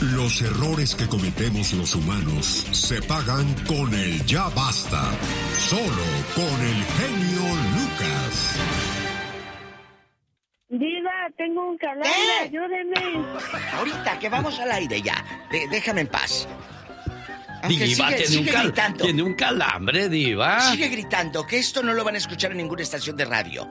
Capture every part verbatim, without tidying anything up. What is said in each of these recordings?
Los errores que cometemos los humanos se pagan con el ya basta. Solo con el genio Lucas. Diva, tengo un calambre, ¿Eh? ayúdeme. Ahorita que vamos al aire ya. De- déjame en paz. Aunque Diva, sigue, tiene, sigue un cal- gritando. tiene un calambre, Diva. Sigue gritando, que esto no lo van a escuchar en ninguna estación de radio.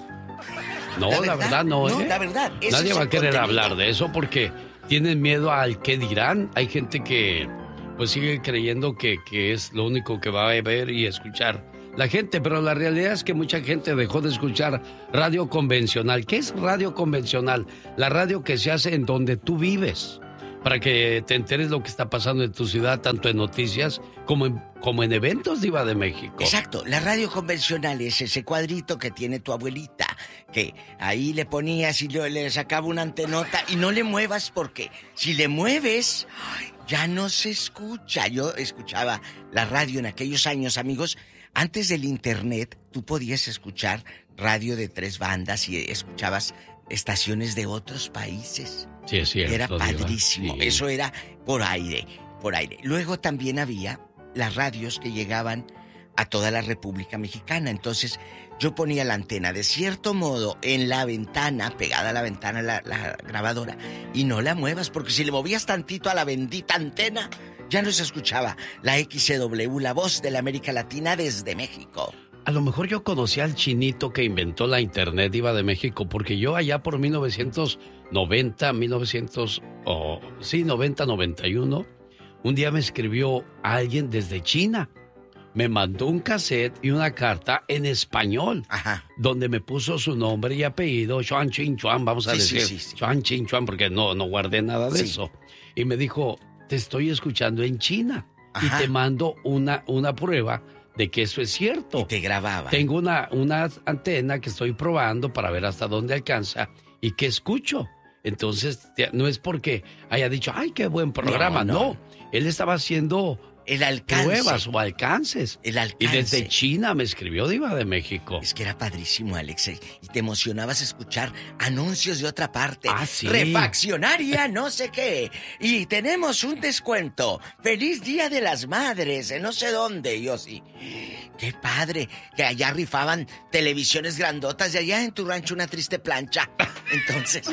No, la verdad, verdad, no, no, ¿eh? la verdad, ese Nadie es va el a querer contenido. hablar de eso porque tienen miedo al qué dirán. Hay gente que pues sigue creyendo que, que es lo único que va a ver y escuchar la gente, pero la realidad es que mucha gente dejó de escuchar radio convencional. ¿Qué es radio convencional? La radio que se hace en donde tú vives, para que te enteres lo que está pasando en tu ciudad, tanto en noticias como en, como en eventos, Diva de México. Exacto, la radio convencional es ese cuadrito que tiene tu abuelita, que ahí le ponías y le, le sacaba una antenota y no le muevas porque si le mueves, ay, ya no se escucha. Yo escuchaba la radio en aquellos años, amigos. Antes del internet, tú podías escuchar radio de tres bandas y escuchabas estaciones de otros países. Sí, es cierto, Era Diva, padrísimo. sí. Eso era por aire, por aire. Luego también había las radios que llegaban a toda la República Mexicana. Entonces, yo ponía la antena de cierto modo en la ventana, pegada a la ventana la, la grabadora, y no la muevas, porque si le movías tantito a la bendita antena, ya no se escuchaba la X C W, la voz de la América Latina desde México. A lo mejor yo conocí al chinito que inventó la internet, Diva de México, porque yo allá por mil novecientos noventa, mil novecientos, oh, sí, noventa, noventa y uno, un día me escribió alguien desde China. Me mandó un cassette y una carta en español, Ajá. donde me puso su nombre y apellido, Chuan Chin Chuan, vamos a Sí, sí, decir, sí, sí. Chuan Chin Chuan, porque no, no guardé nada de Sí. eso. Y me dijo, te estoy escuchando en China Ajá. y te mando una, una prueba de que eso es cierto. Y te grababa. Tengo una, una antena que estoy probando para ver hasta dónde alcanza y qué escucho. Entonces, no es porque haya dicho, ay, qué buen programa. No, No, no. él estaba haciendo El alcance. pruebas o alcances. El alcance. Y desde China me escribió Diva de México. Es que era padrísimo, Alex, eh, y te emocionabas escuchar anuncios de otra parte. Ah, sí. Refaccionaria, no sé qué. Y tenemos un descuento. Feliz Día de las Madres, en no sé dónde. Y yo sí. Qué padre. Que allá rifaban televisiones grandotas y allá en tu rancho una triste plancha. Entonces.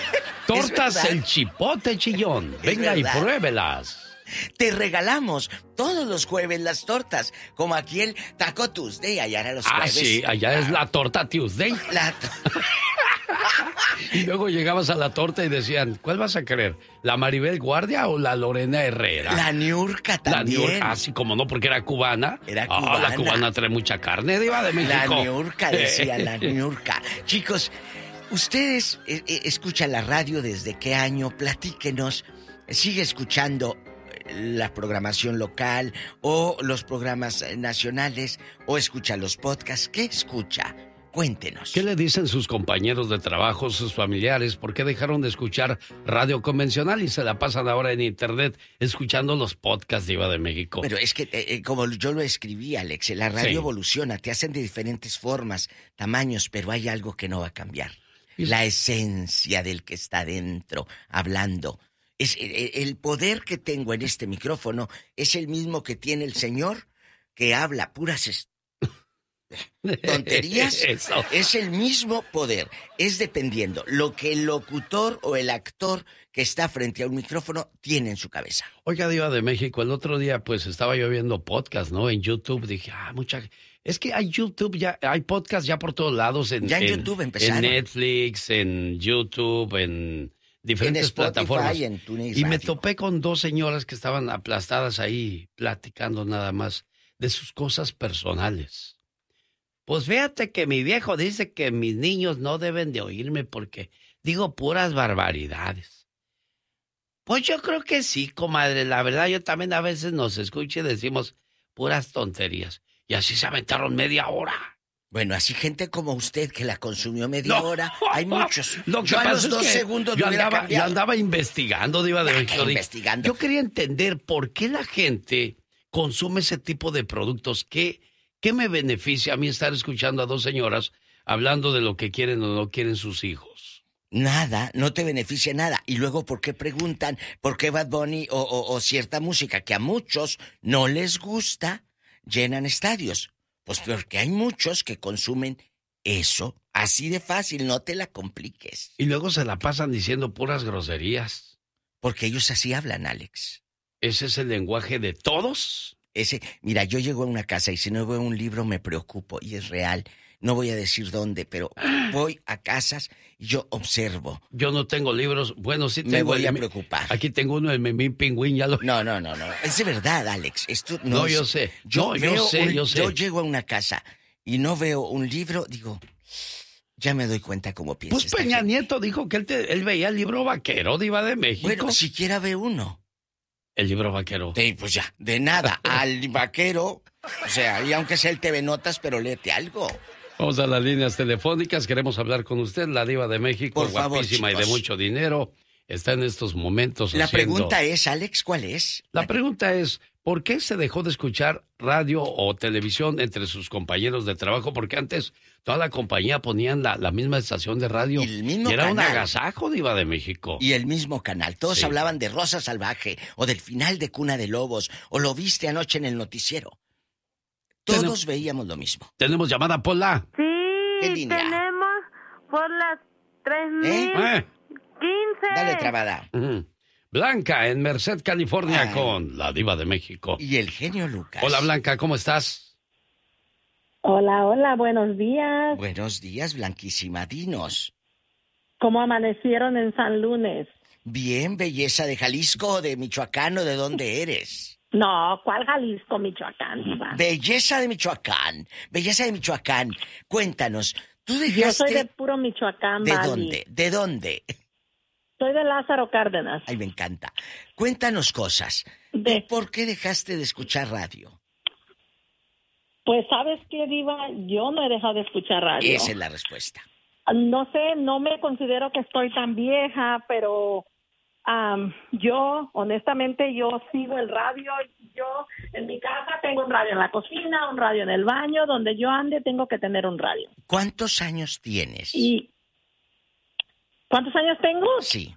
Tortas ¿es verdad? el chipote chillón. Es Venga y verdad. pruébelas. Te regalamos todos los jueves las tortas, como aquí el Taco Tuesday, allá era los Ah, jueves. sí, allá es la torta Tuesday. La to- Y luego llegabas a la torta y decían, ¿cuál vas a querer? ¿La Maribel Guardia o la Lorena Herrera? La Niurka La también. Niurka, así como no, porque era cubana. Era Ah, cubana. la cubana trae mucha carne, Diva de La México. Niurka, decía la Niurka. Chicos, ustedes eh, eh, escuchan la radio desde qué año, platíquenos. ¿Sigue escuchando la programación local o los programas eh, nacionales o escucha los podcasts? ¿Qué escucha? Cuéntenos. ¿Qué le dicen sus compañeros de trabajo, sus familiares? ¿Por qué dejaron de escuchar radio convencional y se la pasan ahora en internet escuchando los podcasts de Diva de México? Pero es que, eh, eh, como yo lo escribí, Alex, la radio Sí. evoluciona, te hacen de diferentes formas, tamaños, pero hay algo que no va a cambiar. La esencia del que está dentro, hablando. Es, eh, el poder que tengo en este micrófono es el mismo que tiene el señor que habla puras est- tonterías. Eso. Es el mismo poder. Es dependiendo lo que el locutor o el actor que está frente a un micrófono tiene en su cabeza. Oiga, Diva de México, el otro día pues estaba yo viendo podcast, ¿no? En YouTube dije, ah, mucha... Es que hay YouTube ya, hay podcast ya por todos lados. En, Ya en YouTube empezaron. En Netflix, en YouTube, en diferentes En Spotify, plataformas. en TuneIn Y me Radio. topé con dos señoras que estaban aplastadas ahí, platicando nada más de sus cosas personales. Pues fíjate que mi viejo dice que mis niños no deben de oírme porque digo puras barbaridades. Pues yo creo que sí, comadre. La verdad, yo también a veces nos escucho y decimos puras tonterías. Y así se aventaron media hora. Bueno, así gente como usted que la consumió media No. hora, hay muchos. Lo que Yo a pasa los es dos que segundos yo me hubiera andaba, yo cambiado. andaba investigando, Diva de Ah, México. ¿qué Dije, investigando? Yo quería entender por qué la gente consume ese tipo de productos. ¿Qué, qué me beneficia a mí estar escuchando a dos señoras hablando de lo que quieren o no quieren sus hijos? Nada, no te beneficia nada. Y luego, ¿por qué preguntan por qué Bad Bunny o, o, o cierta música que a muchos no les gusta llenan estadios? Pues porque hay muchos que consumen eso. Así de fácil, no te la compliques. Y luego se la pasan diciendo puras groserías. Porque ellos así hablan, Alex. ¿Ese es el lenguaje de todos? Ese, mira, yo llego a una casa y si no veo un libro me preocupo y es real. No voy a decir dónde, pero voy a casas y yo observo. Yo no tengo libros. Bueno, sí tengo. Me voy el, a preocupar. Aquí tengo uno, el Memín Pingüín, ya lo... No, no, no, no. Es de verdad, Alex. Esto no, No, es... yo sé. Yo, no, yo veo sé, un... yo sé. Yo llego a una casa y no veo un libro, digo, ya me doy cuenta cómo piensa. Pues esta Peña gente. Nieto dijo que él, te- él veía el libro vaquero, Diva de México. Bueno, siquiera ve uno. El libro vaquero. Sí, pues ya, de nada. Al vaquero, o sea, y aunque sea el T V Notas, pero léete algo. Vamos a las líneas telefónicas, queremos hablar con usted, la Diva de México, Por favor, guapísima y de chicos. mucho dinero, está en estos momentos La haciendo... pregunta es, Alex, ¿cuál es? La pregunta es, ¿por qué se dejó de escuchar radio o televisión entre sus compañeros de trabajo? Porque antes toda la compañía ponían la, la misma estación de radio Y el mismo y era un canal. agasajo, Diva de México. Y el mismo canal. Todos Sí. hablaban de Rosa Salvaje o del final de Cuna de Lobos o lo viste anoche en el noticiero. Todos Tenemos- veíamos lo mismo. Tenemos llamada, Pola. Sí, ¿Qué línea? tenemos por las tres mil ¿Eh? quince. Dale trabada. Ujú. Blanca, en Merced, California, Ay. con la Diva de México. Y el genio Lucas. Hola, Blanca, ¿cómo estás? Hola, hola, buenos días. Buenos días, Blanquísima. Dinos. ¿Cómo amanecieron en San Lunes? Bien, belleza de Jalisco o de Michoacán o de dónde eres. No, ¿cuál Jalisco, Michoacán, diva? Belleza de Michoacán. Belleza de Michoacán. Cuéntanos, tú Yo dejaste... soy de puro Michoacán, ¿De Valley. dónde? ¿De dónde? Soy de Lázaro Cárdenas. Ay, me encanta. Cuéntanos cosas. De- ¿Por qué dejaste de escuchar radio? Pues, ¿sabes qué, diva? Yo no he dejado de escuchar radio. Esa es la respuesta. No sé, no me considero que estoy tan vieja, pero am, yo, honestamente, yo sigo el radio. Yo en mi casa tengo un radio en la cocina, un radio en el baño, donde yo ande tengo que tener un radio. ¿Cuántos años tienes? ¿Y cuántos años tengo? Sí.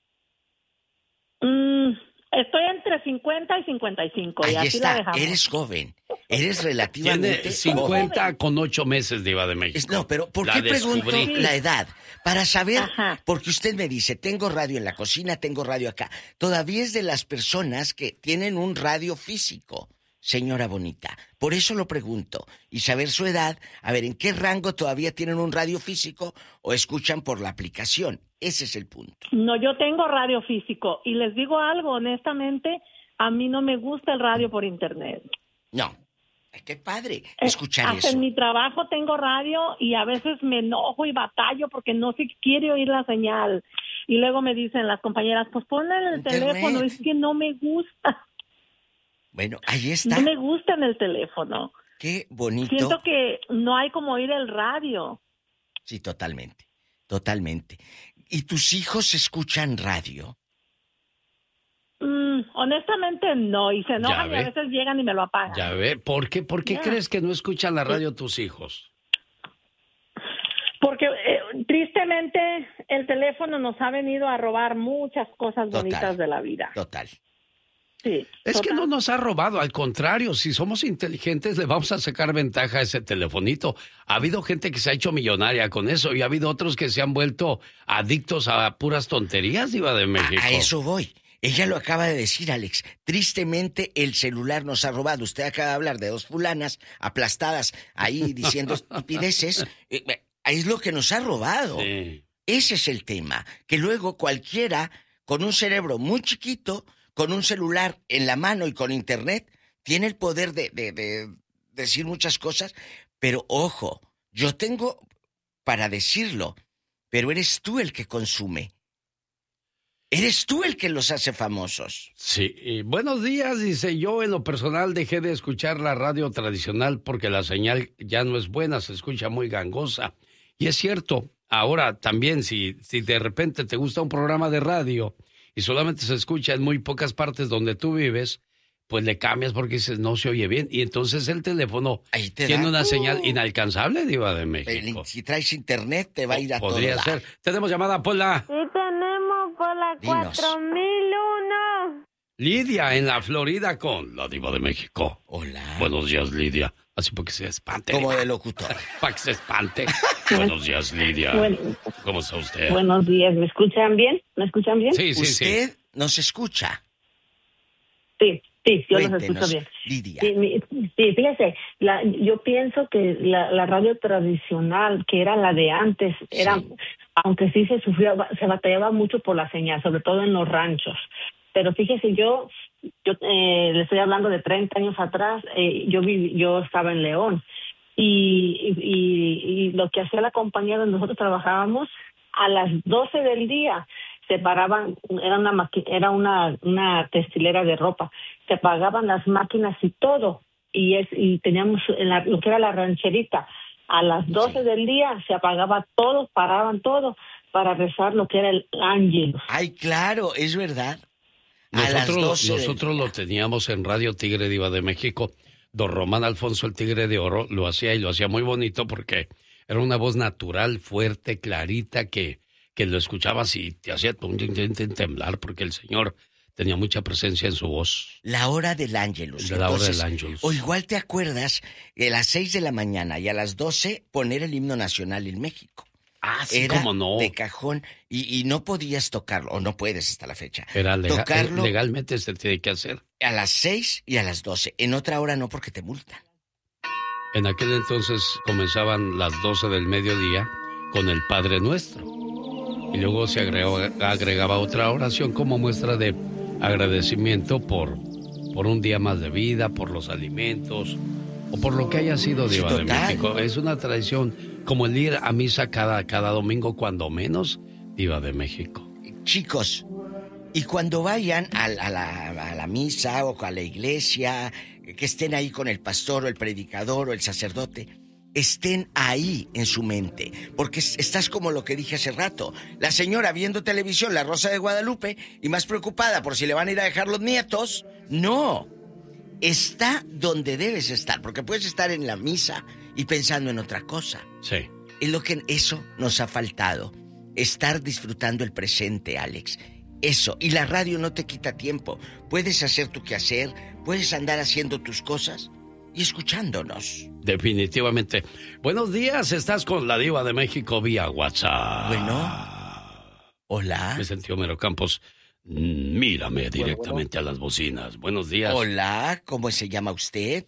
Mm, estoy entre cincuenta y cincuenta y cinco, y Ahí así la está. dejamos. Eres joven. Eres Tiene relativamente cincuenta joven. con ocho meses, Diva de México. Es- no, pero ¿por La qué pregunto descubrí. la edad? Para saber, Ajá. porque usted me dice, tengo radio en la cocina, tengo radio acá. Todavía es de las personas que tienen un radio físico, señora bonita. Por eso lo pregunto. Y saber su edad, a ver, ¿en qué rango todavía tienen un radio físico o escuchan por la aplicación? Ese es el punto. No, yo tengo radio físico, y les digo algo, honestamente, a mí no me gusta el radio por internet. No. Ay, qué padre Eh, escuchar Hasta eso. en mi trabajo tengo radio y a veces me enojo y batallo porque no se quiere oír la señal. Y luego me dicen las compañeras, pues ponla en el Internet. teléfono. Es que no me gusta. Bueno, ahí está. No me gusta en el teléfono. Qué bonito. Siento que no hay como oír el radio. Sí, totalmente. Totalmente. ¿Y tus hijos escuchan radio? Mm, honestamente no, y se enojan y ve. a veces llegan y me lo apagan. Ya ve, ¿por qué, por qué Ya. crees que no escuchan la radio tus hijos? Porque eh, tristemente el teléfono nos ha venido a robar muchas cosas Total. bonitas de la vida. Total. Sí. Es que total. no nos ha robado, al contrario, si somos inteligentes le vamos a sacar ventaja a ese telefonito. Ha habido gente que se ha hecho millonaria con eso y ha habido otros que se han vuelto adictos a puras tonterías, Diva de México. A, a eso voy. Ella lo acaba de decir, Alex. Tristemente, el celular nos ha robado. Usted acaba de hablar de dos fulanas aplastadas ahí diciendo estupideces. Eh, eh, es lo que nos ha robado. Sí. Ese es el tema. Que luego cualquiera con un cerebro muy chiquito, con un celular en la mano y con internet, tiene el poder de, de, de decir muchas cosas. Pero ojo, yo tengo para decirlo, pero eres tú el que consume. Eres tú el que los hace famosos. Sí, y buenos días, dice, yo en lo personal dejé de escuchar la radio tradicional porque la señal ya no es buena, se escucha muy gangosa. Y es cierto, ahora también si, si de repente te gusta un programa de radio y solamente se escucha en muy pocas partes donde tú vives, pues le cambias porque dices, no se oye bien. Y entonces el teléfono te tiene da. una Uh. señal inalcanzable, Diva de México. Si traes internet, te va a ir a todo Podría ser. lado. Tenemos llamada, Pola. Sí tenemos por la Dinos. cuatro mil uno. Lidia, en la Florida, con la Diva de México. Hola. Buenos días, Lidia. Así porque se espante. Como Diva. de locutor. Para que se espante. Buenos días, Lidia. Bueno, ¿Cómo está usted? buenos días, ¿me escuchan bien? ¿Me escuchan bien? Sí, sí, sí. ¿Usted nos escucha? Sí, sí, yo los Cuéntenos, escucho bien. Lidia. Sí, mi- sí, fíjese, la, yo pienso que la, la radio tradicional, que era la de antes, era, Sí. aunque sí se sufría, se batallaba mucho por la señal, sobre todo en los ranchos. Pero fíjese, yo, yo eh, le estoy hablando de treinta años atrás, eh, yo viví, yo estaba en León. Y, y, y lo que hacía la compañía donde nosotros trabajábamos, a las doce del día se paraban, era una maqui- era una, una textilera de ropa, se apagaban las máquinas y todo, y es y teníamos en la, lo que era la rancherita, a las doce Sí. del día se apagaba todo, paraban todo para rezar lo que era el Ángelus. Ay, claro, es verdad. A las Nosotros, doce del nosotros día. lo teníamos en Radio Tigre, Diva de México. Don Román Alfonso, el Tigre de Oro, lo hacía y lo hacía muy bonito porque era una voz natural, fuerte, clarita, que, que lo escuchabas y te hacía tum, tum, tum, tum, temblar porque el señor tenía mucha presencia en su voz. La hora del Ángelus. De la hora Entonces, del Ángelus. O igual te acuerdas, a las seis de la mañana y a las doce poner el himno nacional en México. Ah, sí, Era cómo no. de cajón y, y no podías tocarlo, o no puedes hasta la fecha. Era lega- tocarlo legalmente se tiene que hacer. a las seis y a las doce. En otra hora no, porque te multan. En aquel entonces comenzaban las doce del mediodía con el Padre Nuestro. Y luego se agregaba, agregaba otra oración como muestra de agradecimiento por, por un día más de vida, por los alimentos o por lo que haya sido Sí, Diva de total. México. Es una tradición como el ir a misa cada, cada domingo, cuando menos, Diva de México. Chicos, y cuando vayan a, a la, a la misa o a la iglesia, que estén ahí con el pastor o el predicador o el sacerdote, estén ahí en su mente, porque es- estás como lo que dije hace rato, la señora viendo televisión, La Rosa de Guadalupe, y más preocupada por si le van a ir a dejar los nietos. No, está donde debes estar, porque puedes estar en la misa y pensando en otra cosa. Sí. Es lo que eso nos ha faltado. Estar disfrutando el presente, Alex. Eso. Y la radio no te quita tiempo. Puedes hacer tu quehacer, puedes andar haciendo tus cosas y escuchándonos. Definitivamente. Buenos días, estás con la Diva de México vía WhatsApp. Bueno. Hola. Me sentí Homero Campos. Mm, Mírame directamente a las bocinas. Buenos días. Hola, ¿cómo se llama usted?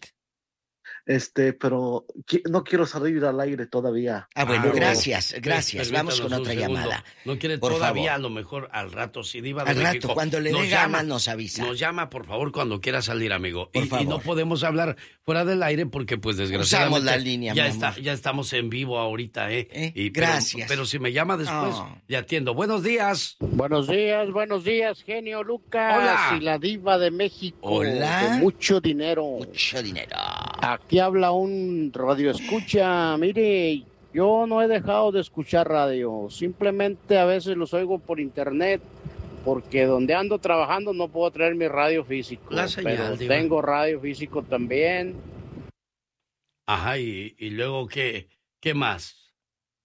Este, pero qui- no quiero salir al aire todavía. Ah, bueno, pero- gracias, gracias. Vamos con Permítanos otra un segundo. llamada. No quiere Por todavía, favor. a lo mejor al rato, si Diva de Al rato, México cuando le nos dé llama, ganas, nos avisa. Nos llama, por favor, cuando quiera salir, amigo. Por y, y favor. no podemos hablar fuera del aire porque, pues, desgraciadamente... Usamos la línea, ya mi está, amor. ya estamos en vivo ahorita, ¿eh? ¿Eh? Y, pero- Gracias. Pero, si me llama después, Oh. le atiendo. Buenos días. Buenos días, buenos días, genio Lucas. Hola. Y la diva de México. Hola. De mucho dinero. Mucho dinero. Aquí habla un radio escucha. Mire, yo no he dejado de escuchar radio. Simplemente a veces los oigo por internet. Porque donde ando trabajando no puedo traer mi radio físico. La señal, pero diva. tengo radio físico también. Ajá, y, y luego, ¿qué, qué más?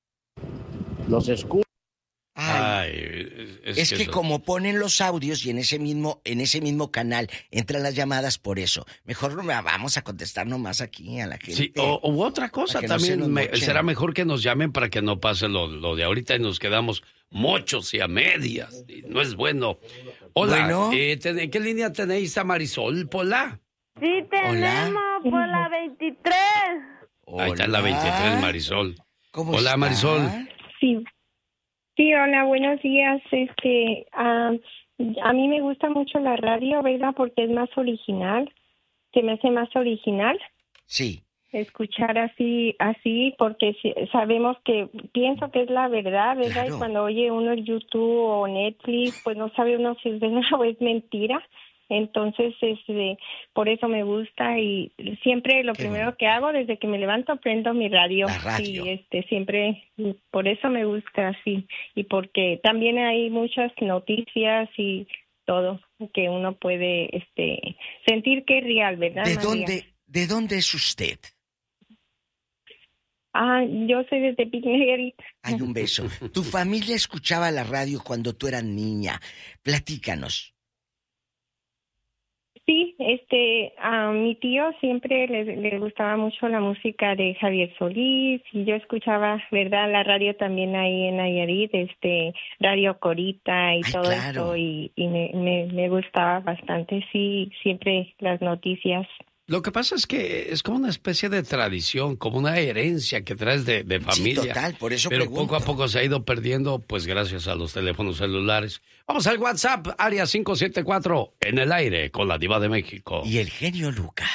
Los escucho. Ay, Ay, es, que, eso- como ponen los audios y en ese mismo en ese mismo canal entran las llamadas, por eso. Mejor no me- vamos a contestar nomás aquí a la gente. Sí, o, u otra cosa Para que no se también, nos me- mochen. será mejor que nos llamen para que no pase lo, lo de ahorita y nos quedamos mochos y a medias. Y no es bueno. Hola, Bueno. eh, ten- ¿en qué línea tenéis a Marisol, Pola? Sí tenemos por la veintitrés. Ahí está en la veintitrés, Marisol. ¿Cómo Hola, está? Marisol. Sí. Sí, hola, buenos días. Este, ah, a mí me gusta mucho la radio, ¿verdad? Porque es más original. Se me hace más original Sí. escuchar así, así, porque si- sabemos que pienso que es la verdad, ¿verdad? Claro. Y cuando oye uno el YouTube o Netflix, pues no sabe uno si es verdad o es mentira. Entonces, este, por eso me gusta y siempre lo Qué primero bueno. que hago desde que me levanto prendo mi radio. La radio. Y este, siempre, por eso me gusta así y porque también hay muchas noticias y todo que uno puede este sentir que es real, ¿verdad, ¿De María? dónde, ¿De dónde es usted? Ah, yo soy de Tepic, Nayarit. Hay un beso. ¿Tu familia escuchaba la radio cuando tú eras niña? Platícanos. Sí, este, a mi tío siempre le, le gustaba mucho la música de Javier Solís y yo escuchaba, ¿verdad? La radio también ahí en Nayarit, este, Radio Corita y Ay, todo claro. eso y, y me, me, me gustaba bastante, sí, siempre las noticias. Lo que pasa es que es como una especie de tradición, como una herencia que traes de, de familia. Sí, total, por eso Pero pregunto. poco a poco se ha ido perdiendo, pues gracias a los teléfonos celulares. Vamos al WhatsApp, área cinco siete cuatro, en el aire, con la Diva de México. Y el genio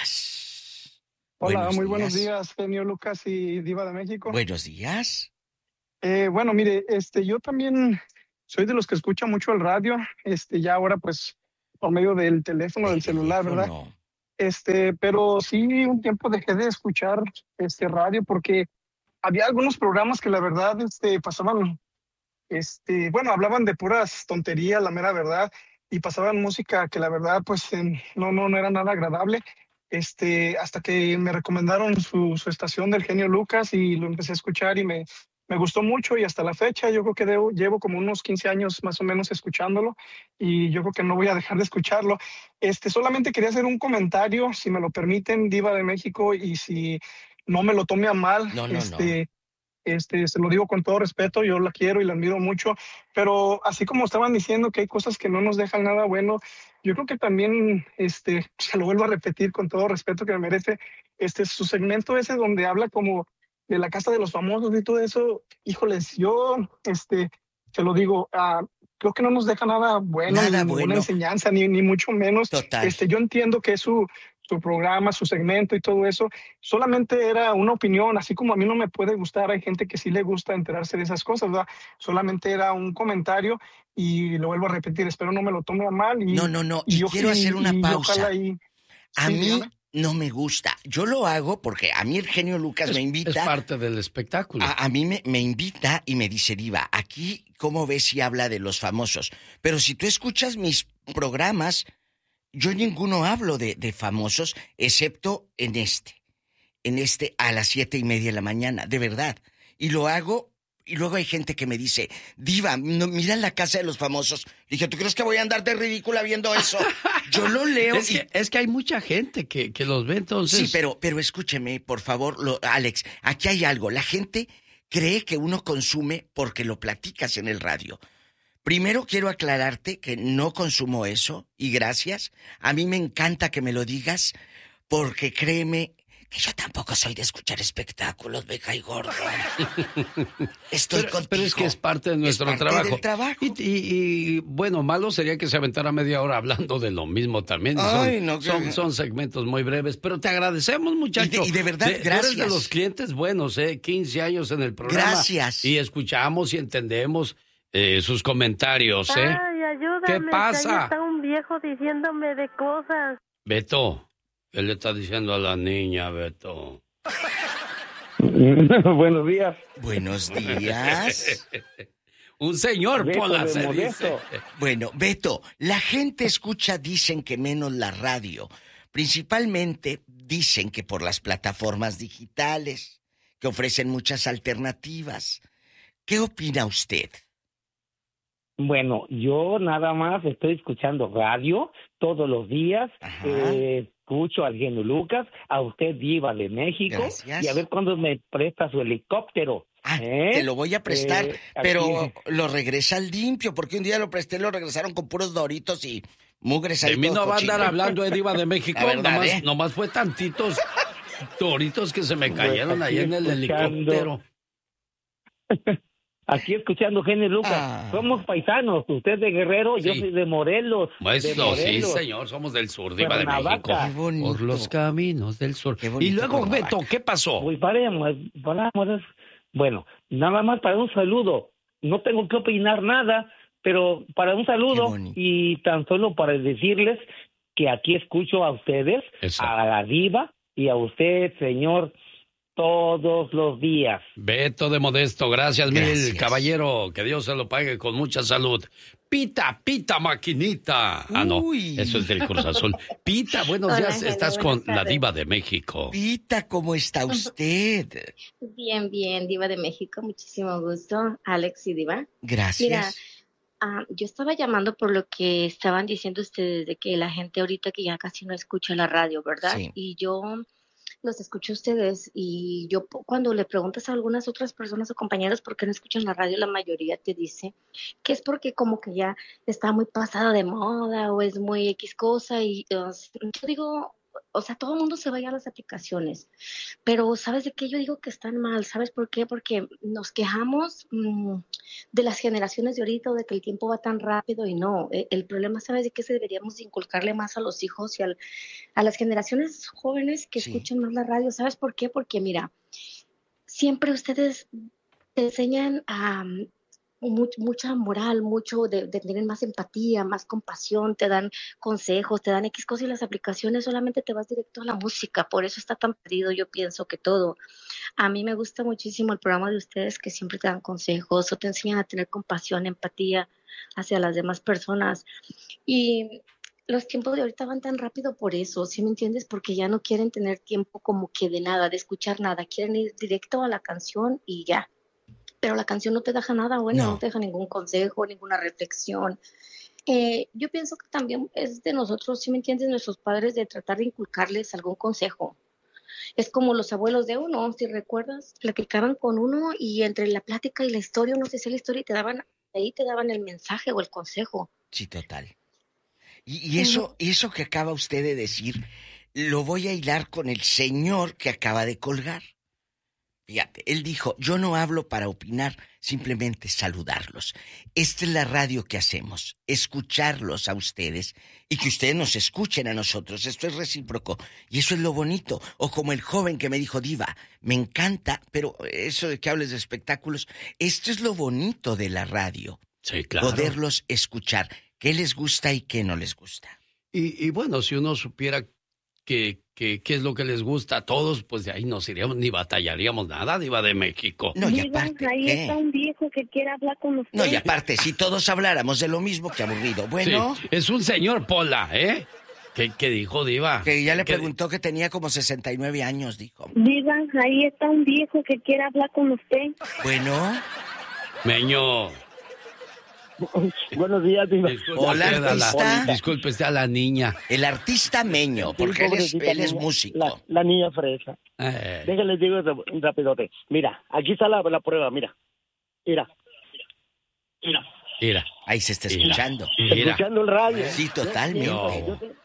Lucas. Hola, Buenos muy días. buenos días, genio Lucas y Diva de México. Buenos días. Eh, bueno, mire, este, yo también soy de los que escucha mucho el radio, este, ya ahora pues por medio del teléfono, del celular, ¿verdad? Teléfono. Este, pero sí, un tiempo dejé de escuchar este radio porque había algunos programas que la verdad este, pasaban, este, bueno, hablaban de puras tonterías, la mera verdad, y pasaban música que la verdad pues en- no, no, no era nada agradable. Este, hasta que me recomendaron su, su estación del genio Lucas y lo empecé a escuchar y me, me gustó mucho y hasta la fecha yo creo que debo- llevo como unos quince años más o menos escuchándolo y yo creo que no voy a dejar de escucharlo. Este, solamente quería hacer un comentario, si me lo permiten, Diva de México, y si no me lo tome a mal, No, no, no. este, este, se lo digo con todo respeto, yo la quiero y la admiro mucho, pero así como estaban diciendo que hay cosas que no nos dejan nada bueno, yo creo que también, este, se lo vuelvo a repetir con todo respeto que me merece, este, su segmento ese donde habla como de la casa de los famosos y todo eso, híjoles, yo, este, te lo digo, ah, creo que no nos deja nada bueno, Nada ni ninguna bueno. enseñanza, ni, ni mucho menos. Total. Este, yo entiendo que es su, su programa, su segmento y todo eso, solamente era una opinión, así como a mí no me puede gustar, hay gente que sí le gusta enterarse de esas cosas, ¿verdad? Solamente era un comentario y lo vuelvo a repetir, espero no me lo tome a mal. Y, No, no, no. Y yo- quiero hacer una y pausa. ojalá y- A sí, mí dígame. no me gusta. Yo lo hago porque a mí el genio Lucas Es, me es invita. parte del espectáculo. A, a mí me, me invita y me dice, Diva, aquí, ¿cómo ves si habla de los famosos? Pero si tú escuchas mis programas, yo en ninguno hablo de, de famosos, excepto en este. En este a las siete y media de la mañana, de verdad. Y lo hago, y luego hay gente que me dice, Diva, no, mira la casa de los famosos. Dije, ¿tú crees que voy a andar de ridícula viendo eso? Yo lo leo Es y... que, es que hay mucha gente que, que los ve, entonces... Sí, pero, pero escúcheme, por favor, lo, Alex, aquí hay algo. La gente cree que uno consume porque lo platicas en el radio. Primero quiero aclararte que no consumo eso, y gracias. A mí me encanta que me lo digas, porque créeme que yo tampoco soy de escuchar espectáculos, me cae gordo. Estoy pero, contigo. pero es que es parte de nuestro Es parte trabajo. del trabajo. Y, y- y, bueno, malo sería que se aventara media hora hablando de lo mismo también. Ay, son, no, que- son, son segmentos muy breves, pero te agradecemos, muchacho. Y de- y de verdad, Tú eres de gracias. los clientes buenos, ¿eh? quince años en el programa. Gracias. Y escuchamos y entendemos eh, sus comentarios, ¿eh? Ay, ayúdame. ¿Qué que pasa? ahí está un viejo diciéndome de cosas. Beto, ¿qué le está diciendo a la niña, Beto? Buenos días. Buenos días. Un señor, Beto Pola, de se Modesto. dice. Bueno, Beto, la gente escucha, dicen que menos la radio. Principalmente dicen que por las plataformas digitales, que ofrecen muchas alternativas. ¿Qué opina usted? Bueno, yo nada más estoy escuchando radio todos los días. Ajá. Eh, escucho al genio Lucas, a usted Diva de México. Gracias. Y a ver cuándo me presta su helicóptero. Ah, ¿eh? te lo voy a prestar, Eh, pero aquí- lo regresa al limpio, porque un día lo presté, lo regresaron con puros doritos y mugres ahí. De mí todo no va a andar cochino. hablando de Diva de México, La verdad, nomás, ¿eh? nomás fue tantitos toritos que se me Pues cayeron ahí aquí en el escuchando. helicóptero. Aquí escuchando genio Lucas. Ah. Somos paisanos. Usted de Guerrero, yo Sí. soy de Morelos. de Maestro, sí, Morelos. señor, somos del sur, Diva de Cuernavaca. México. Qué bonito. Por los caminos del sur. Qué Y bonito luego, Cuernavaca. Beto, ¿qué pasó? Pues paremos, paramos. Bueno, nada más para un saludo. No tengo que opinar nada, pero para un Qué saludo bonito. y tan solo para decirles que aquí escucho a ustedes, Eso. a la Diva y a usted, señor, todos los días. Beto de Modesto, gracias, Gracias. mil, caballero, que Dios se lo pague con mucha salud. Pita, Pita, maquinita. Ah, no, Uy. eso es del Cruz Azul. Pita, buenos Hola, días, Ángela, estás buenas con la tardes. diva de México. Pita, ¿cómo está usted? Bien, bien, Diva de México, muchísimo gusto, Alex y Diva. Gracias. Mira, ah, yo estaba llamando por lo que estaban diciendo ustedes de que la gente ahorita que ya casi no escucha la radio, ¿verdad? Sí. Y yo los escucho a ustedes y yo po- cuando le preguntas a algunas otras personas o compañeros por qué no escuchan la radio, la mayoría te dice que es porque como que ya está muy pasada de moda o es muy X cosa y uh, yo digo, o sea, todo el mundo se vaya a las aplicaciones, pero ¿sabes de qué? Yo digo que están mal, ¿sabes por qué? Porque nos quejamos mmm, de las generaciones de ahorita o de que el tiempo va tan rápido y no, eh, el problema, ¿sabes de qué? Se deberíamos inculcarle más a los hijos y al, a las generaciones jóvenes que Sí. escuchan más la radio, ¿sabes por qué? Porque mira, siempre ustedes te enseñan a mu- mucha moral, mucho de, de tener más empatía, más compasión, te dan consejos, te dan X cosas y las aplicaciones solamente te vas directo a la música, por eso está tan perdido, yo pienso que todo. A mí me gusta muchísimo el programa de ustedes que siempre te dan consejos o te enseñan a tener compasión, empatía hacia las demás personas. Y los tiempos de ahorita van tan rápido por eso, ¿sí me entiendes? Porque ya no quieren tener tiempo como que de nada, de escuchar nada, quieren ir directo a la canción y ya. Pero la canción no te deja nada bueno, No. no te deja ningún consejo, ninguna reflexión. Eh, yo pienso que también es de nosotros, ¿sí me entiendes? Nuestros padres de tratar de inculcarles algún consejo. Es como los abuelos de uno, si recuerdas, platicaban con uno y entre la plática y la historia, uno se hacía la historia y te daban, ahí te daban el mensaje o el consejo. Sí, total. Y, y eso, y eso que acaba usted de decir, lo voy a hilar con el señor que acaba de colgar. Fíjate, él dijo, yo no hablo para opinar, simplemente saludarlos. Esta es la radio que hacemos, escucharlos a ustedes y que ustedes nos escuchen a nosotros. Esto es recíproco y eso es lo bonito. O como el joven que me dijo, Diva, me encanta, pero eso de que hables de espectáculos, esto es lo bonito de la radio. Sí, claro. Poderlos escuchar, qué les gusta y qué no les gusta. Y, y bueno, si uno supiera que, que, qué es lo que les gusta a todos, pues de ahí no iríamos ni batallaríamos nada, Diva de México. No, y Diva, aparte, ahí ¿qué? está un viejo que quiere hablar con usted. No, y aparte, si todos habláramos de lo mismo, qué aburrido. Bueno, Sí, es un señor Pola, ¿eh? ¿Qué, qué dijo, Diva? que ya le ¿Qué- preguntó que tenía como sesenta y nueve años, dijo. Diva, ahí está un viejo que quiere hablar con usted. Bueno, Meño. Buenos días, Diva. Disculpe Hola, usted a la, artista. disculpe usted a la niña. el artista Meño, Sí, porque él es, pobrecita él es niña, músico. La, la niña fresa. Eh, Déjenles digo rap- rapidote. Mira, aquí está la, la prueba, mira. Mira. Mira. mira, Ahí se está Mira. escuchando. mira. Escuchando el radio. Sí, totalmente. Yo te-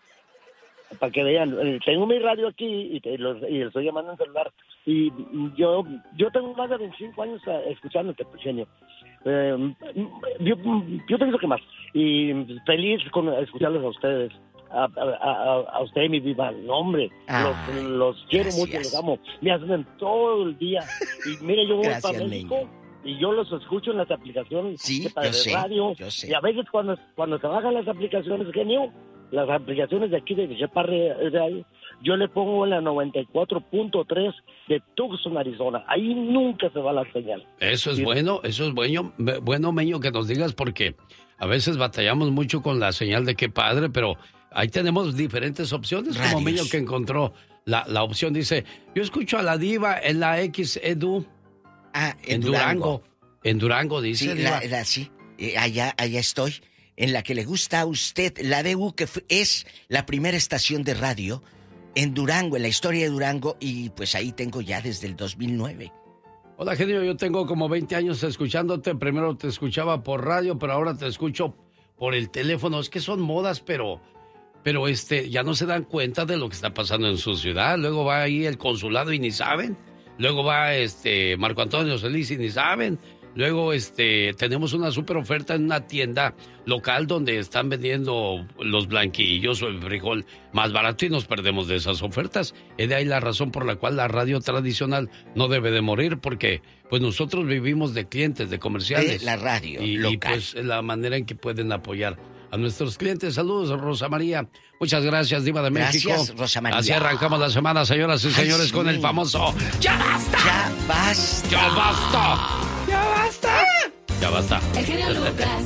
Para que vean, eh, tengo mi radio aquí y, te, los, y estoy llamando en celular. Y yo yo tengo más de veinticinco años eh, escuchándote, genio. Eh, yo, yo pienso que más. Y feliz con escucharlos a ustedes. A, a, a, a usted, mi Diva. No, hombre, Ay, los, los quiero gracias. mucho, los amo. Me hacen todo el día. Y mire, yo voy Gracias, para México Meño. y yo los escucho en las aplicaciones Sí, de, yo de sé, radio. yo sé. Y a veces cuando, cuando se bajan las aplicaciones, genio, las aplicaciones de aquí de Cheparre Radio, yo le pongo en la noventa y cuatro punto tres de Tucson, Arizona. Ahí nunca se va la señal. Eso es Sí. bueno, eso es bueno, me- bueno, Meño, que nos digas porque a veces batallamos mucho con la señal de qué padre, pero ahí tenemos diferentes opciones, como Radios. Meño que encontró la, la opción, dice, yo escucho a la Diva en la X Edu, Ah, en Durango. En Durango, dice, Sí, Diva. la, la- sí. Eh, allá, allá estoy. En la que le gusta a usted, la D U, que fu- es la primera estación de radio en Durango, en la historia de Durango, y pues ahí tengo ya desde el dos mil nueve. Hola, genio, yo tengo como veinte años escuchándote. Primero te escuchaba por radio, pero ahora te escucho por el teléfono. Es que son modas, pero, pero este, ya no se dan cuenta de lo que está pasando en su ciudad. Luego va ahí el consulado y ni saben. Luego va este Marco Antonio Solís y ni saben. Luego este tenemos una super oferta en una tienda local donde están vendiendo los blanquillos o el frijol más barato y nos perdemos de esas ofertas. Es de ahí la razón por la cual la radio tradicional no debe de morir, porque pues nosotros vivimos de clientes, de comerciales. De la radio y, local. y pues la manera en que pueden apoyar a nuestros clientes. Saludos, Rosa María. Muchas gracias, Diva de México. Gracias, Rosa María. Así arrancamos la semana, señoras y Ay, señores, sí. con el famoso ¡Ya basta! ¡Ya basta! ¡Ya basta! ¡Ya basta! ¡Ya basta! El genio Lucas.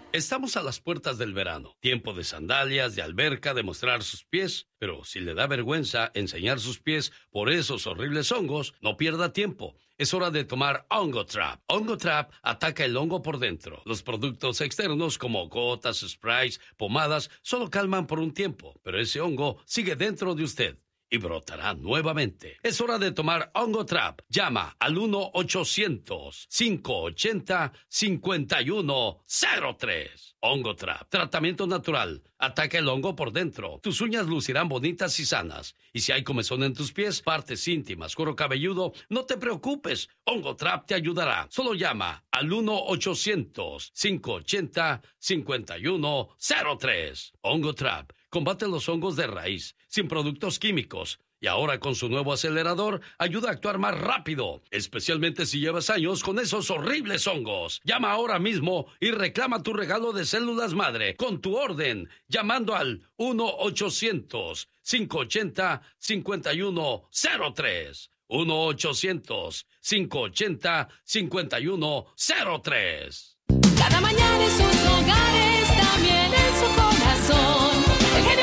Estamos a las puertas del verano, tiempo de sandalias, de alberca, de mostrar sus pies, pero si le da vergüenza enseñar sus pies por esos horribles hongos, no pierda tiempo. Es hora de tomar Ongotrap. Ongotrap ataca el hongo por dentro. Los productos externos como gotas, sprays, pomadas, solo calman por un tiempo, pero ese hongo sigue dentro de usted y brotará nuevamente. Es hora de tomar Ongotrap. Llama al uno ochocientos, cinco ochenta, cincuenta y uno cero tres. Ongotrap, tratamiento natural. Ataca el hongo por dentro. Tus uñas lucirán bonitas y sanas. Y si hay comezón en tus pies, partes íntimas, cuero cabelludo, no te preocupes. Ongotrap te ayudará. Solo llama al uno ochocientos, cinco ochenta, cincuenta y uno cero tres. Ongotrap combate los hongos de raíz, sin productos químicos. Y ahora con su nuevo acelerador, ayuda a actuar más rápido, especialmente si llevas años con esos horribles hongos. Llama ahora mismo y reclama tu regalo de células madre con tu orden, llamando al uno ochocientos, cinco ochenta, cincuenta y uno cero tres. uno ochocientos, cinco ochenta, cincuenta y uno cero tres. Cada mañana en sus hogares, también en su corazón. El genio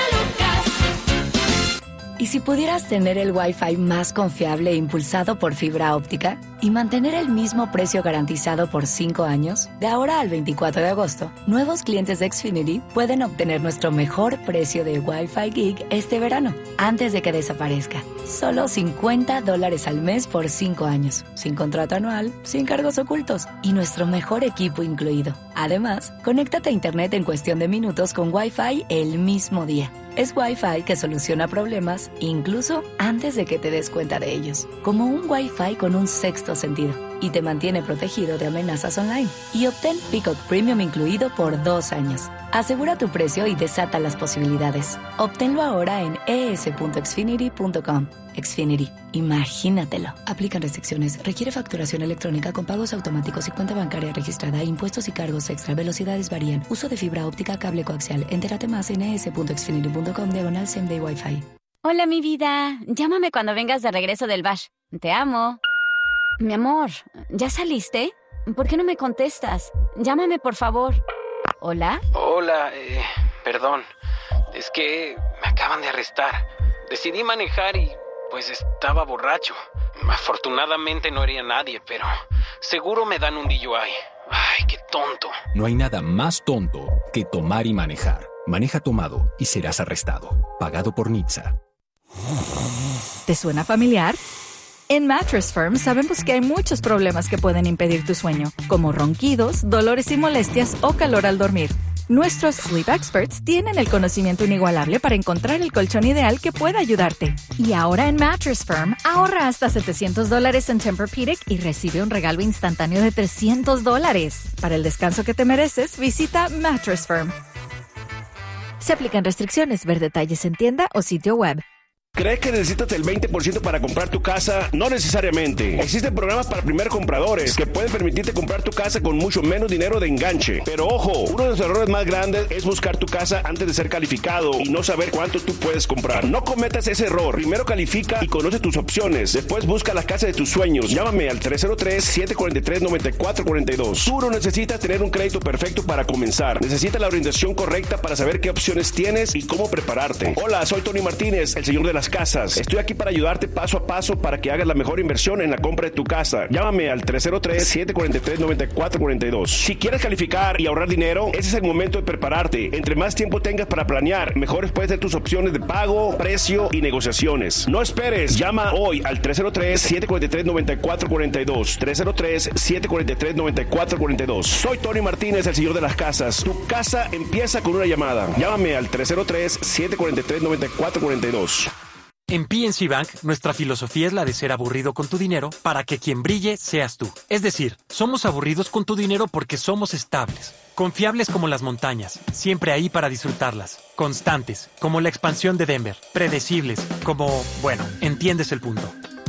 Lucas. ¿Y si pudieras tener el Wi-Fi más confiable e impulsado por fibra óptica y mantener el mismo precio garantizado por cinco años? De ahora al veinticuatro de agosto, nuevos clientes de Xfinity pueden obtener nuestro mejor precio de Wi-Fi Gig este verano, antes de que desaparezca. Solo cincuenta dólares al mes por cinco años, sin contrato anual, sin cargos ocultos y nuestro mejor equipo incluido. Además, conéctate a Internet en cuestión de minutos con Wi-Fi el mismo día. Es Wi-Fi que soluciona problemas incluso antes de que te des cuenta de ellos. Como un Wi-Fi con un sexto sentido y te mantiene protegido de amenazas online. Y obtén Peacock Premium incluido por dos años. Asegura tu precio y desata las posibilidades. Obténlo ahora en e s punto xfinity punto com. Xfinity, imagínatelo. Aplican restricciones. Requiere facturación electrónica con pagos automáticos y cuenta bancaria registrada. Impuestos y cargos extra. Velocidades varían. Uso de fibra óptica, cable coaxial. Entérate más en e s punto xfinity punto com diagonal same day Wi-Fi. Hola, mi vida. Llámame cuando vengas de regreso del bash. Te amo. Mi amor, ¿ya saliste? ¿Por qué no me contestas? Llámame, por favor. ¿Hola? Hola, eh, perdón. Es que me acaban de arrestar. Decidí manejar y, pues, estaba borracho. Afortunadamente no herí a nadie, pero seguro me dan un D U I. Ay, qué tonto. No hay nada más tonto que tomar y manejar. Maneja tomado y serás arrestado. Pagado por N H T S A. ¿Te suena familiar? En Mattress Firm sabemos que hay muchos problemas que pueden impedir tu sueño, como ronquidos, dolores y molestias o calor al dormir. Nuestros Sleep Experts tienen el conocimiento inigualable para encontrar el colchón ideal que pueda ayudarte. Y ahora en Mattress Firm, ahorra hasta setecientos dólares en Tempur-Pedic y recibe un regalo instantáneo de trescientos dólares. Para el descanso que te mereces, visita Mattress Firm. Se aplican restricciones. Ver detalles en tienda o sitio web. ¿Crees que necesitas el veinte por ciento para comprar tu casa? No necesariamente. Existen programas para primeros compradores que pueden permitirte comprar tu casa con mucho menos dinero de enganche. Pero ojo, uno de los errores más grandes es buscar tu casa antes de ser calificado y no saber cuánto tú puedes comprar. No cometas ese error. Primero califica y conoce tus opciones. Después busca la casa de tus sueños. Llámame al tres cero tres, siete cuatro tres, nueve cuatro cuatro dos. Tú no necesitas tener un crédito perfecto para comenzar. Necesitas la orientación correcta para saber qué opciones tienes y cómo prepararte. Hola, soy Tony Martínez, el señor de las casas. Estoy aquí para ayudarte paso a paso para que hagas la mejor inversión en la compra de tu casa. Llámame al tres cero tres, siete cuatro tres, nueve cuatro cuatro dos. Si quieres calificar y ahorrar dinero, ese es el momento de prepararte. Entre más tiempo tengas para planear, mejores pueden ser tus opciones de pago, precio y negociaciones. No esperes. Llama hoy al tres cero tres, siete cuatro tres, nueve cuatro cuatro dos. tres cero tres, siete cuatro tres, nueve cuatro cuatro dos. Soy Tony Martínez, el señor de las casas. Tu casa empieza con una llamada. Llámame al tres cero tres, siete cuatro tres, nueve cuatro cuatro dos. En P N C Bank, nuestra filosofía es la de ser aburrido con tu dinero para que quien brille seas tú. Es decir, somos aburridos con tu dinero porque somos estables, confiables como las montañas, siempre ahí para disfrutarlas, constantes, como la expansión de Denver, predecibles, como, bueno, entiendes el punto.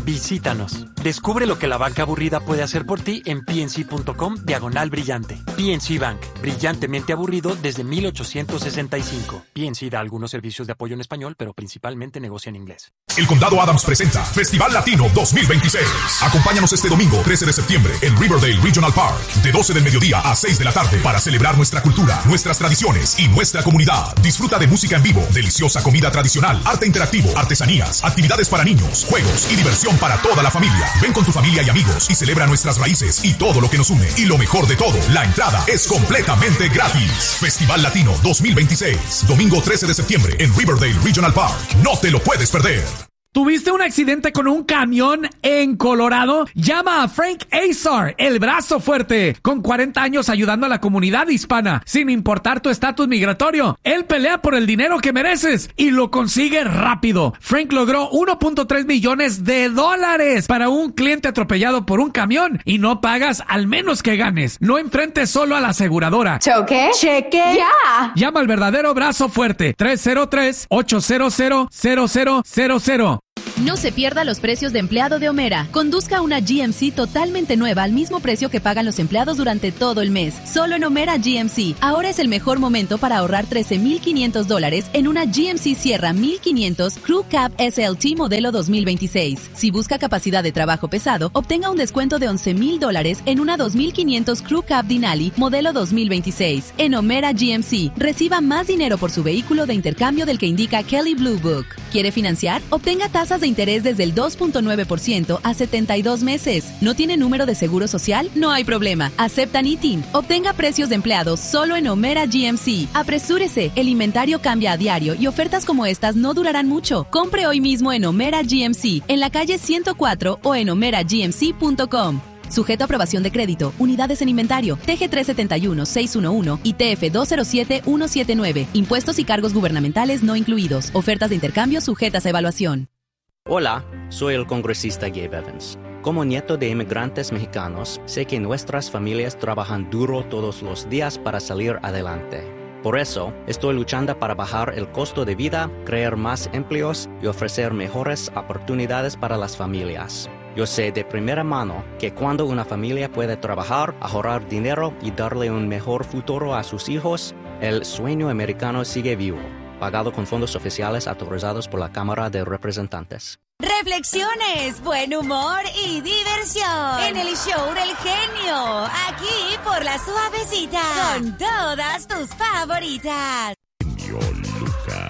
Visítanos. Descubre lo que la banca aburrida puede hacer por ti en pnc.com diagonal brillante. P N C Bank, brillantemente aburrido desde mil ochocientos sesenta y cinco. P N C da algunos servicios de apoyo en español, pero principalmente negocia en inglés. El Condado Adams presenta Festival Latino dos mil veintiséis. Acompáñanos este domingo trece de septiembre en Riverdale Regional Park, de doce del mediodía a seis de la tarde, para celebrar nuestra cultura, nuestras tradiciones y nuestra comunidad. Disfruta de música en vivo, deliciosa comida tradicional, arte interactivo, artesanías, actividades para niños, juegos y diversión para toda la familia. Ven con tu familia y amigos y celebra nuestras raíces y todo lo que nos une. Y lo mejor de todo, la entrada es completamente gratis. Festival Latino dos mil veintiséis, domingo trece de septiembre en Riverdale Regional Park. No te lo puedes perder. ¿Tuviste un accidente con un camión en Colorado? Llama a Frank Azar, el brazo fuerte, con cuarenta años ayudando a la comunidad hispana, sin importar tu estatus migratorio. Él pelea por el dinero que mereces y lo consigue rápido. Frank logró uno punto tres millones de dólares para un cliente atropellado por un camión y no pagas al menos que ganes. No enfrentes solo a la aseguradora. ¿Choque? Cheque. ¡Ya! Llama al verdadero brazo fuerte, tres cero tres, ocho cero cero, cero cero cero cero. No se pierda los precios de empleado de Omera. Conduzca una G M C totalmente nueva al mismo precio que pagan los empleados durante todo el mes. Solo en Omera G M C. Ahora es el mejor momento para ahorrar trece mil quinientos dólares en una G M C Sierra mil quinientos Crew Cab S L T modelo dos mil veintiséis. Si busca capacidad de trabajo pesado, obtenga un descuento de once mil dólares en una dos mil quinientos Crew Cab Denali modelo dos mil veintiséis. En Omera G M C, reciba más dinero por su vehículo de intercambio del que indica Kelley Blue Book. ¿Quiere financiar? Obtenga tasas de interés desde el dos punto nueve por ciento a setenta y dos meses. ¿No tiene número de seguro social? No hay problema. Aceptan I T I N. Obtenga precios de empleados solo en Omera G M C. Apresúrese. El inventario cambia a diario y ofertas como estas no durarán mucho. Compre hoy mismo en Omera G M C, en la calle ciento cuatro o en omera g m c punto com. Sujeto a aprobación de crédito. Unidades en inventario. T G tres siete uno, seis uno uno y T F dos cero siete, uno siete nueve. Impuestos y cargos gubernamentales no incluidos. Ofertas de intercambio sujetas a evaluación. Hola, soy el congresista Gabe Evans. Como nieto de inmigrantes mexicanos, sé que nuestras familias trabajan duro todos los días para salir adelante. Por eso, estoy luchando para bajar el costo de vida, crear más empleos y ofrecer mejores oportunidades para las familias. Yo sé de primera mano que cuando una familia puede trabajar, ahorrar dinero y darle un mejor futuro a sus hijos, el sueño americano sigue vivo. Pagado con fondos oficiales autorizados por la Cámara de Representantes. Reflexiones, buen humor y diversión en el show del genio, aquí por La Suavecita, con todas tus favoritas.